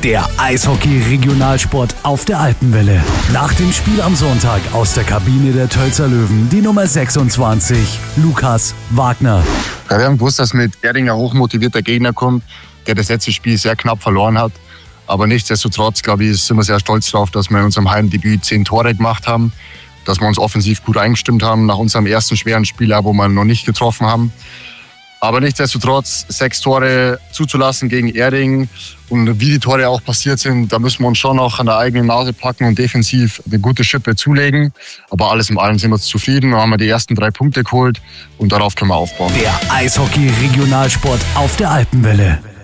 Der Eishockey-Regionalsport auf der Alpenwelle. Nach dem Spiel am Sonntag aus der Kabine der Tölzer Löwen die Nummer 26, Lukas Wagner. Ja, wir haben gewusst, dass mit Erding ein hochmotivierter Gegner kommt, der das letzte Spiel sehr knapp verloren hat. Aber nichtsdestotrotz, glaube ich, sind wir sehr stolz darauf, dass wir in unserem Heimdebüt 10 Tore gemacht haben, dass wir uns offensiv gut eingestimmt haben nach unserem ersten schweren Spiel, wo wir noch nicht getroffen haben. Aber nichtsdestotrotz 6 Tore zuzulassen gegen Erding und wie die Tore auch passiert sind, da müssen wir uns schon noch an der eigenen Nase packen und defensiv eine gute Schippe zulegen. Aber alles in allem sind wir zufrieden, haben wir die ersten 3 Punkte geholt und darauf können wir aufbauen. Der Eishockey-Regionalsport auf der Alpenwelle.